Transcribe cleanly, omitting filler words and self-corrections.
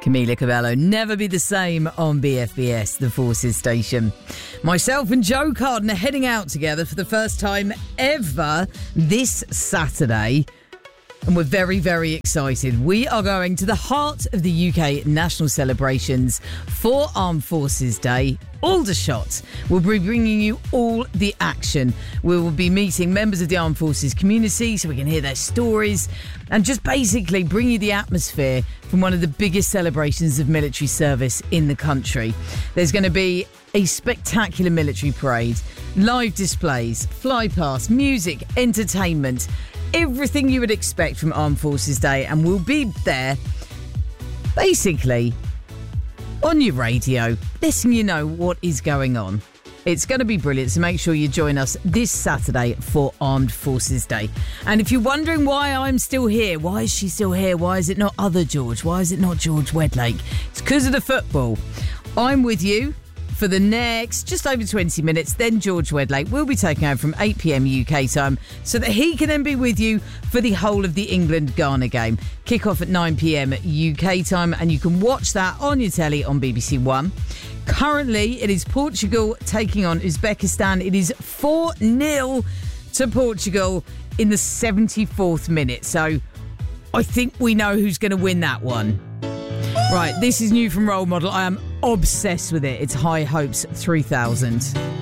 Camila Cabello, Never Be the Same on BFBS, the Forces station. Myself and Joe Carden are heading out together for the first time ever this Saturday. And we're very, very excited. We are going to the heart of the UK national celebrations for Armed Forces Day, Aldershot. We'll be bringing you all the action. We will be meeting members of the Armed Forces community so we can hear their stories and just basically bring you the atmosphere from one of the biggest celebrations of military service in the country. There's going to be a spectacular military parade, live displays, fly past, music, entertainment, everything you would expect from Armed Forces Day, and we'll be there basically on your radio, letting you know what is going on. It's going to be brilliant, so make sure you join us this Saturday for Armed Forces Day. And if you're wondering why I'm still here, why is she still here? Why is it not other George? Why is it not George Wedlake? It's because of the football. I'm with you for the next just over 20 minutes. Then George Wedlake will be taking over from 8 p.m. UK time so that he can then be with you for the whole of the England-Ghana game. Kick off at 9 p.m. UK time, and you can watch that on your telly on BBC One. Currently, it is Portugal taking on Uzbekistan. It is 4-0 to Portugal in the 74th minute. So I think we know who's going to win that one. Right, this is new from Role Model. I am obsessed with it. It's High Hopes 3000.